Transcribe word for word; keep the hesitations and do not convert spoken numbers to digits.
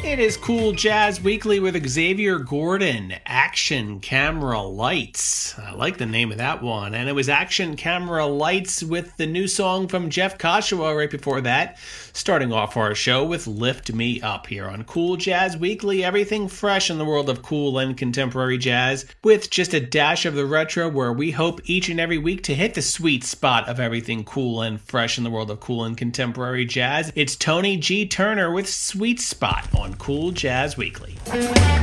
It is Cool Jazz Weekly with Xavier Gordon, Action Camera Lights. I like the name of that one. And it was Action Camera Lights with the new song from Jeff Koshawa right before that. Starting off our show with Lift Me Up here on Cool Jazz Weekly. Everything fresh in the world of cool and contemporary jazz with just a dash of the retro, where we hope each and every week to hit the sweet spot of everything cool and fresh in the world of cool and contemporary jazz. It's Tony G. Turner with Sweet Spot on Cool Jazz Weekly.